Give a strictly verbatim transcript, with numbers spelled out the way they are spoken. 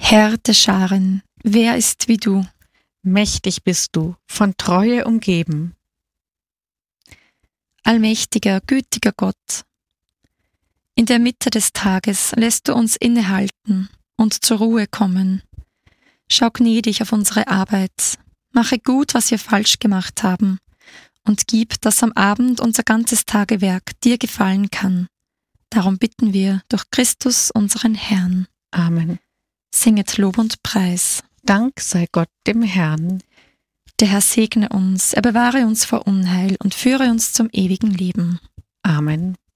Herr der Scharen, wer ist wie du? Mächtig bist du, von Treue umgeben. Allmächtiger, gütiger Gott, in der Mitte des Tages lässt du uns innehalten und zur Ruhe kommen. Schau gnädig auf unsere Arbeit, mache gut, was wir falsch gemacht haben, und gib, dass am Abend unser ganzes Tagewerk dir gefallen kann. Darum bitten wir durch Christus, unseren Herrn. Amen. Singet Lob und Preis. Dank sei Gott dem Herrn. Der Herr segne uns, er bewahre uns vor Unheil und führe uns zum ewigen Leben. Amen.